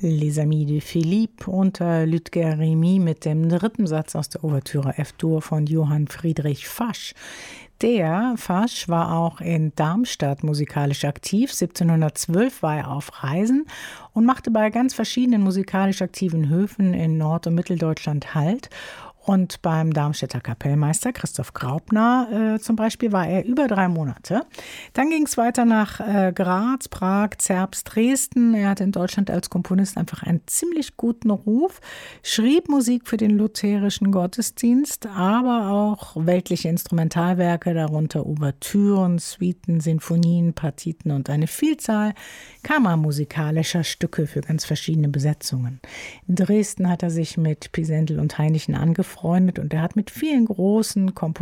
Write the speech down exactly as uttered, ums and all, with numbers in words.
Les Amis de Philippe unter Ludger Remy mit dem dritten Satz aus der Ouvertüre F-Dur von Johann Friedrich Fasch. Der Fasch war auch in Darmstadt musikalisch aktiv. siebzehnhundertzwölf war er auf Reisen und machte bei ganz verschiedenen musikalisch aktiven Höfen in Nord- und Mitteldeutschland Halt. Und beim Darmstädter Kapellmeister Christoph Graupner äh, zum Beispiel war er über drei Monate. Dann ging es weiter nach äh, Graz, Prag, Zerbst, Dresden. Er hatte in Deutschland als Komponist einfach einen ziemlich guten Ruf, schrieb Musik für den lutherischen Gottesdienst, aber auch weltliche Instrumentalwerke, darunter Ouvertüren, Suiten, Sinfonien, Partiten und eine Vielzahl kammermusikalischer Stücke für ganz verschiedene Besetzungen. In Dresden hat er sich mit Pisendel und Heinichen angefreundet und er hat mit vielen großen Komponisten